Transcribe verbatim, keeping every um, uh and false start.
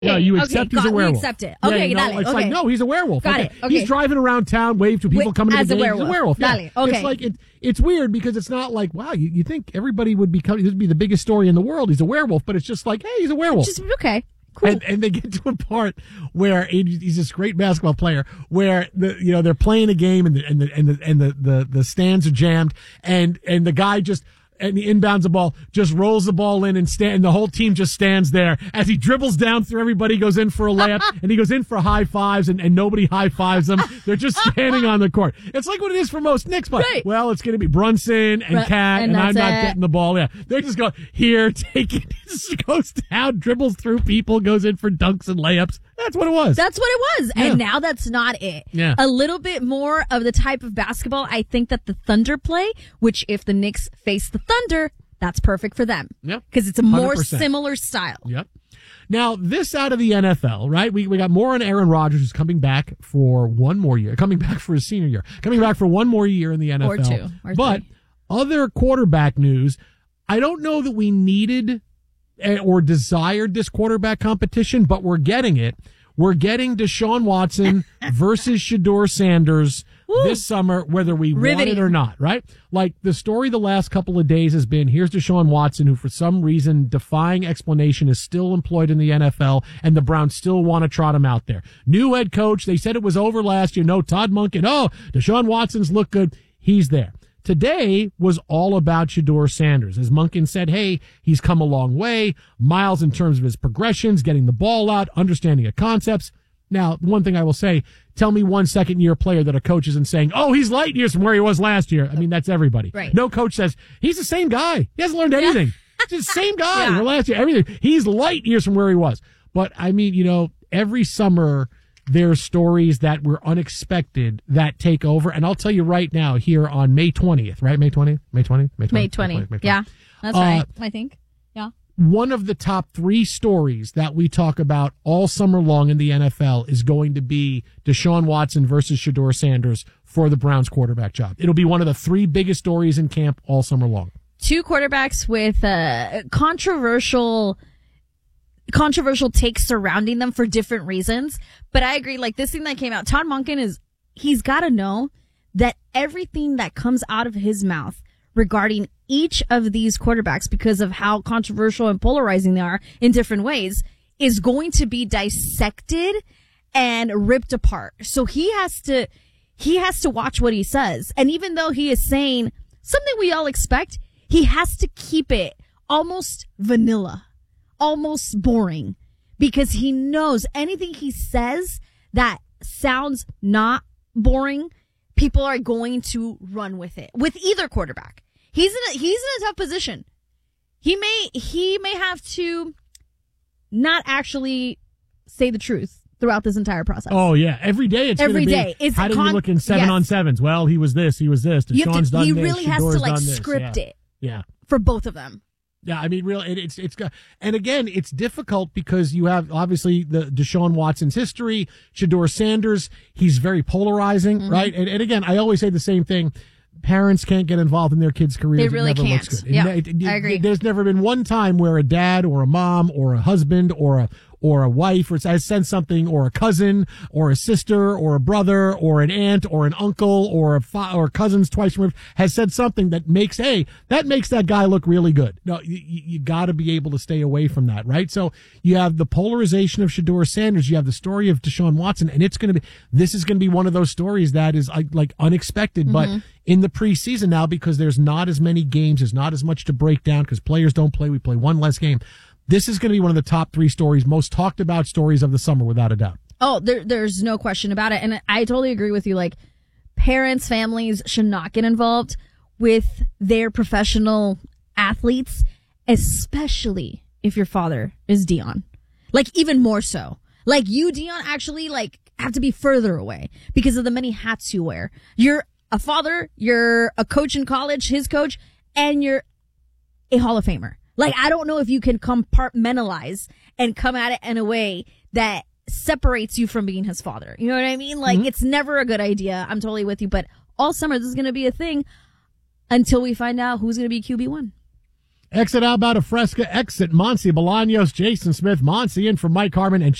No, you accept okay, he's a werewolf. We accept it. Okay, yeah, you know, dale, it's okay. like, no, he's a werewolf. Got okay. it. Okay. He's driving around town, wave to people Wait, coming to as the a game. werewolf. He's a werewolf. Yeah. Dale, okay. It's like, it, it's weird because it's not like, wow, you, you think everybody would be coming, this would be the biggest story in the world. He's a werewolf, but it's just like, hey, he's a werewolf. Just, okay. Cool. And, and they get to a part where he's this great basketball player, where the you know they're playing a game and the and the and the and the, the, the stands are jammed, and and the guy just and he inbounds the ball, just rolls the ball in and stand, and the whole team just stands there as he dribbles down through everybody, goes in for a layup, and he goes in for high fives, and, and nobody high fives them. They're just standing on the court. It's like what it is for most Knicks, but right. well, it's going to be Brunson and Br- Cat, and, and I'm not it. getting the ball. Yeah, they just go here, take it, just goes down, dribbles through people, goes in for dunks and layups. That's what it was. That's what it was. Yeah. And now that's not it. Yeah. A little bit more of the type of basketball I think that the Thunder play, which if the Knicks face the Thunder, that's perfect for them. Yep. Because it's a more one hundred percent similar style. Yep. Now, this out of the N F L, right? We we got more on Aaron Rodgers, who's coming back for one more year, coming back for his senior year, coming back for one more year in the N F L. Or two. Or but three. Other quarterback news, I don't know that we needed or desired this quarterback competition, but we're getting it. We're getting Deshaun Watson versus Shedeur Sanders Woo. This summer, whether we Riveting. want it or not, right? Like the story the last couple of days has been, here's Deshaun Watson, who for some reason, defying explanation, is still employed in the N F L, and the Browns still want to trot him out there. New head coach, they said it was over last year. No, Todd Monken, oh, Deshaun Watson's look good. He's there. Today was all about Shedeur Sanders. As Monken said, hey, he's come a long way, miles in terms of his progressions, getting the ball out, understanding of concepts. Now, one thing I will say, tell me one second-year player that a coach isn't saying, oh, he's light years from where he was last year. I mean, that's everybody. Right. No coach says, he's the same guy. He hasn't learned anything. He's the same guy Yeah. from last year. Everything. He's light years from where he was. But, I mean, you know, every summer there's stories that were unexpected that take over. And I'll tell you right now, here on May twentieth, right? May twentieth? May twentieth? May twentieth? May twentieth. May twentieth. Yeah, that's Uh, right, I think. Yeah. One of the top three stories that we talk about all summer long in the N F L is going to be Deshaun Watson versus Shedeur Sanders for the Browns quarterback job. It'll be one of the three biggest stories in camp all summer long. Two quarterbacks with uh, controversial controversial takes surrounding them for different reasons. But I agree, like this thing that came out, Todd Monken is, he's got to know that everything that comes out of his mouth regarding each of these quarterbacks, because of how controversial and polarizing they are in different ways, is going to be dissected and ripped apart. So he has to, he has to watch what he says. And even though he is saying something we all expect, he has to keep it almost vanilla, almost boring, because he knows anything he says that sounds not boring, people are going to run with it with either quarterback. He's in a, he's in a tough position. He may, he may have to not actually say the truth throughout this entire process. Oh yeah, every day it's every gonna day. Be, It's how did con- you look in seven yes. on sevens? Well, he was this, he was this. You have Deshaun's to, done he this. really has to Shedeur's like done this. script Yeah. it. Yeah. For both of them. Yeah, I mean, real. It, it's it's got, and again, it's difficult because you have obviously the Deshaun Watson's history, Shedeur Sanders. He's very polarizing, mm-hmm. right? And, and again, I always say the same thing: parents can't get involved in their kids' careers. They really it never can't. looks good. Yeah, it, it, I agree. There's never been one time where a dad or a mom or a husband or a or a wife or has said something, or a cousin or a sister or a brother or an aunt or an uncle or a fa- or cousins twice removed has said something that makes, hey, that makes that guy look really good. No, you, you got to be able to stay away from that, right? So you have the polarization of Shedeur Sanders, you have the story of Deshaun Watson, and it's going to be, this is going to be one of those stories that is like, like unexpected, mm-hmm. but in the preseason now, because there's not as many games, there's not as much to break down because players don't play. We play one less game. This is going to be one of the top three stories, most talked about stories of the summer, without a doubt. Oh, there, there's no question about it. And I totally agree with you. Like, parents, families should not get involved with their professional athletes, especially if your father is Deion. Like, even more so. Like, you, Deion, actually, like, have to be further away because of the many hats you wear. You're a father, you're a coach in college, his coach, and you're a Hall of Famer. Like, I don't know if you can compartmentalize and come at it in a way that separates you from being his father. You know what I mean? Like, mm-hmm. It's never a good idea. I'm totally with you. But all summer, this is going to be a thing until we find out who's going to be Q B one. Exit Alba to Fresca, exit Monsi Bolaños, Jason Smith, Monsi, in for Mike Harmon and